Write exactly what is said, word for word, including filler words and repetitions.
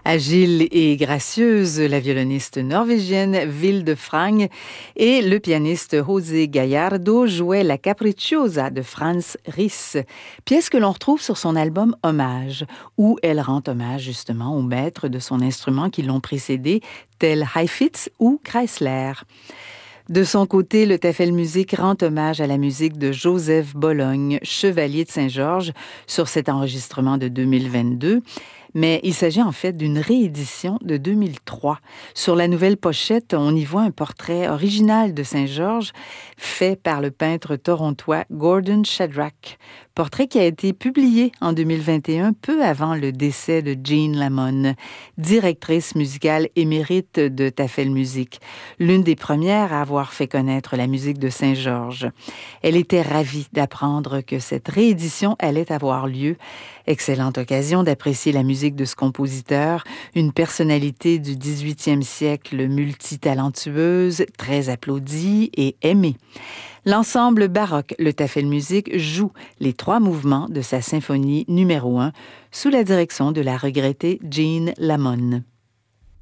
Agile et gracieuse, la violoniste norvégienne Vilde Frang et le pianiste José Gallardo jouaient la Capricciosa de Franz Ries, pièce que l'on retrouve sur son album Hommage, où elle rend hommage justement aux maîtres de son instrument qui l'ont précédé, tels Heifetz ou Kreisler. De son côté, le Tafelmusik rend hommage à la musique de Joseph Bologne, chevalier de Saint-Georges, sur cet enregistrement de deux mille vingt-deux. Mais il s'agit en fait d'une réédition de deux mille trois. Sur la nouvelle pochette, on y voit un portrait original de Saint-Georges fait par le peintre torontois Gordon Shadrach. Portrait qui a été publié en deux mille vingt et un, peu avant le décès de Jean Lamon, directrice musicale émérite de Tafelmusik, l'une des premières à avoir fait connaître la musique de Saint-Georges. Elle était ravie d'apprendre que cette réédition allait avoir lieu. Excellente occasion d'apprécier la musique de ce compositeur, une personnalité du dix-huitième siècle multitalentueuse, très applaudie et aimée. L'ensemble baroque, le Tafelmusik, joue les trois mouvements de sa symphonie numéro un sous la direction de la regrettée Jean Lamon.